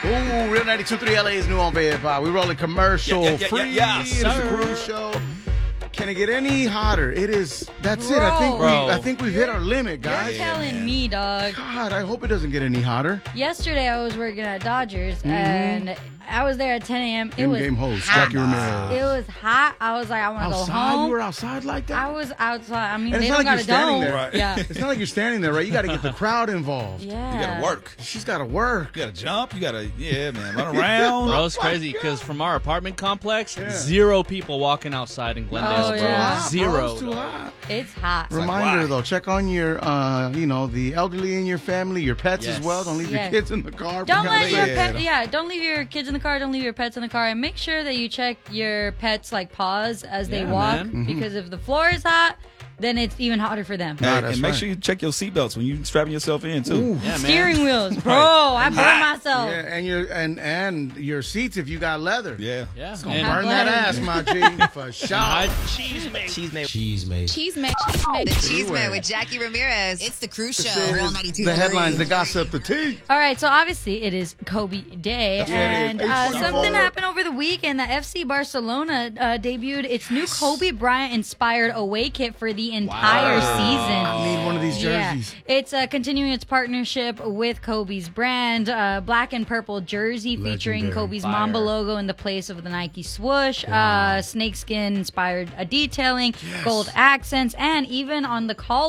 Ooh, Real 92.3 LA's new on Vibe. We rolling commercial free. It's the Cruise Show. Can it get any hotter? It is. That's it. I think we've hit our limit, guys. You're telling me, dog. God, I hope it doesn't get any hotter. Yesterday, I was working at Dodgers, and I was there at 10 a.m. It was In-game host, hot. Jackie Ramirez. It was hot. I was like, I want to go home. You were outside like that? I was outside. I mean, And they it's don't not got like a you're standing dome. there. Right. Yeah. It's not like you're standing there, right? You got to get the crowd involved. Yeah. You gotta work. She's got to work. You gotta jump. You gotta, man, run around. Bro, it's crazy because from our apartment complex, 0 people walking outside in Glendale, Oh, bro. yeah. 0. It's too hot. It's hot. Reminder why? though, check on your, the elderly in your family, your pets as Yes. well. Don't leave your Yes. kids in the car. Don't because let they- your pet. Don't leave your kids in the car. Don't leave your pets in the car, and make sure that you check your pets like paws as they Yeah, walk, man. because if the floor is hot, then it's even hotter for them. Nah, Hey, that's and make right. sure you check your seatbelts when you strapping yourself in too. Ooh. Yeah, man. Steering wheels, bro. I burned myself. Yeah, and your and your seats if you got leather. Yeah. Yeah. It's gonna And burn that ass, my G, for sure. Cheese made. The Cheese Man with Jackie Ramirez. It's the Cruise Show. Real 92.3. The headlines, the gossip, the tea. All right, so obviously it is Kobe Day, and something happened over the weekend. The FC Barcelona debuted its new Kobe Bryant-inspired away kit for the entire season. I need one of these jerseys. Yeah. It's continuing its partnership with Kobe's brand, black and purple jersey featuring Legendary. Kobe's Mamba logo in the place of the Nike swoosh, snakeskin-inspired detailing, gold accents, and even on the collar,